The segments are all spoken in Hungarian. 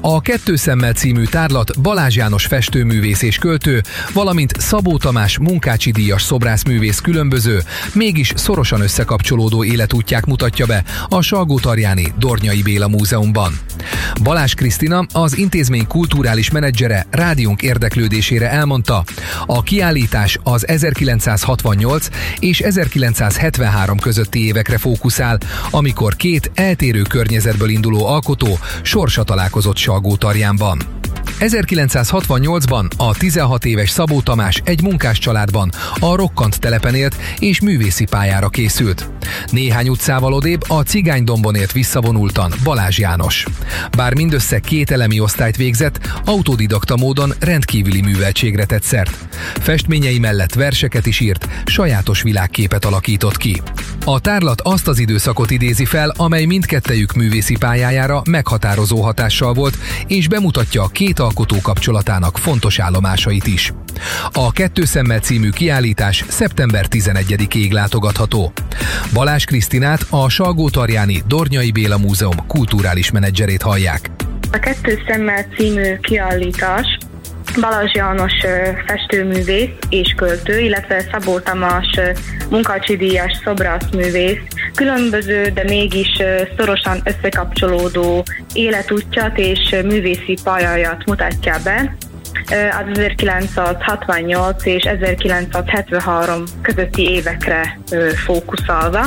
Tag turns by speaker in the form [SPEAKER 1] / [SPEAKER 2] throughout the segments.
[SPEAKER 1] A Kettő szemmel című tárlat Balázs János festőművész és költő, valamint Szabó Tamás Munkácsi díjas szobrászművész különböző, mégis szorosan összekapcsolódó életútját mutatja be a Salgótarjáni Dornyai Béla Múzeumban. Balázs Krisztina, az intézmény kulturális menedzsere rádiónk érdeklődésére elmondta, a kiállítás az 1968 és 1973 közötti évekre fókuszál, amikor két eltérő környezetből induló alkotó sorsa találkozott Salgótarjánban. 1968-ban a 16 éves Szabó Tamás egy munkás családban, a Rokkant telepen élt és művészi pályára készült. Néhány utcával odébb a Cigánydombon élt visszavonultan Balázs János. Bár mindössze 2 elemi osztályt végzett, autodidakta módon rendkívüli műveltségre tett szert. Festményei mellett verseket is írt, sajátos világképet alakított ki. A tárlat azt az időszakot idézi fel, amely mindkettejük művészi pályájára meghatározó hatással volt, és bemutatja a két alkotó kapcsolatának fontos állomásait is. A Kettő szemmel című kiállítás szeptember 11-ig látogatható. Balázs Krisztinát, a Salgótarjáni Dornyai Béla Múzeum kulturális menedzserét hallják.
[SPEAKER 2] A Kettő szemmel című kiállítás Balázs János festőművész és költő, illetve Szabó Tamás Munkácsi díjas szobrászművész különböző, de mégis szorosan összekapcsolódó életútját és művészi pályáját mutatja be. Az 1968 és 1973 közötti évekre fókuszálva.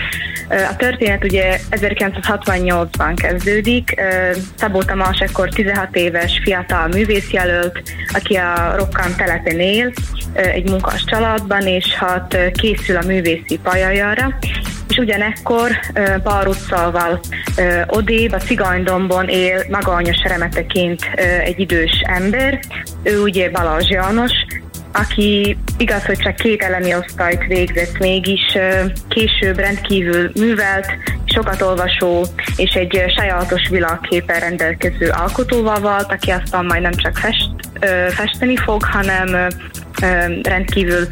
[SPEAKER 2] A történet ugye 1968-ban kezdődik. Szabó Tamás ekkor 16 éves fiatal művészjelölt, aki a Rokkant telepen él, egy munkás családban, és hát készül a művészi pályájára. És ugyanekkor pár utcával odébb a Cigánydombon él magányos remeteként egy idős ember, ő ugye Balázs János, aki igaz, hogy csak 2 elemi osztályt végzett, mégis később rendkívül művelt, sokat olvasó és egy sajátos világképpel rendelkező alkotóval vált, aki aztán majd nem csak festeni fog, hanem rendkívül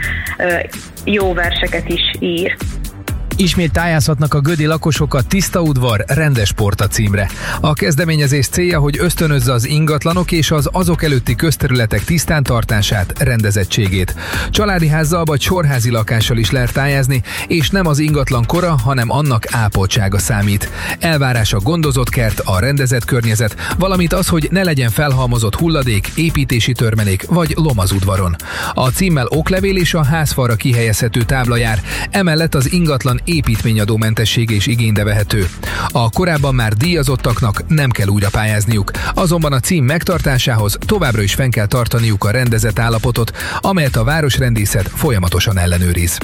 [SPEAKER 2] jó verseket is ír.
[SPEAKER 1] Ismét tájázhatnak a gödi lakosok a Tiszta udvar, rendes porta címre. A kezdeményezés célja, hogy ösztönözze az ingatlanok és az azok előtti közterületek tisztántartását, rendezettségét. Családi házzal vagy sorházi lakással is lehet tájázni, és nem az ingatlan kora, hanem annak ápoltsága számít. Elvárás a gondozott kert, a rendezett környezet, valamint az, hogy ne legyen felhalmozott hulladék, építési törmelék vagy lom az udvaron. A címmel oklevél és a házfalra kihelyezhető tábla jár, emellett az ingatlan építményadómentessége is igénybe vehető. A korábban már díjazottaknak nem kell újra pályázniuk, azonban a cím megtartásához továbbra is fenn kell tartaniuk a rendezett állapotot, amelyet a városrendészet folyamatosan ellenőriz.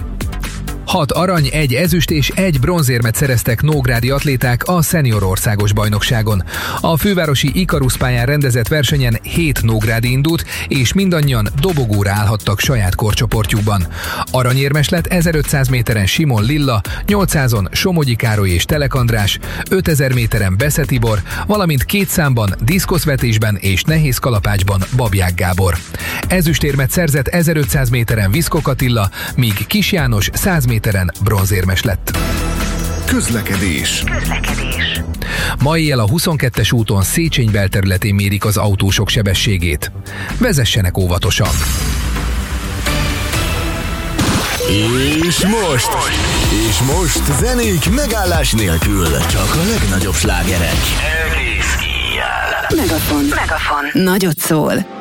[SPEAKER 1] 6 arany, 1 ezüst és 1 bronzérmet szereztek nógrádi atléták a szenior országos bajnokságon. A fővárosi Ikarus pályán rendezett versenyen 7 nógrádi indult, és mindannyian dobogóra állhattak saját korcsoportjukban. Aranyérmes lett 1500 méteren Simon Lilla, 800-on Somogyi Károly és Telek András, 5000 méteren Besze Tibor, valamint 2 számban, diszkoszvetésben és nehéz kalapácsban Babják Gábor. Ezüstérmet szerzett 1500 méteren Viszkok Attila, míg Kis János 100 méteren bronzérmes lett.
[SPEAKER 3] Közlekedés.
[SPEAKER 1] Ma éjjel a 22-es úton Széchenyi belterületén mérik az autósok sebességét. Vezessenek óvatosan!
[SPEAKER 3] És most zenék megállás nélkül. Csak a legnagyobb slágerek.
[SPEAKER 4] Egész éjjel. Megafon. Nagyot szól.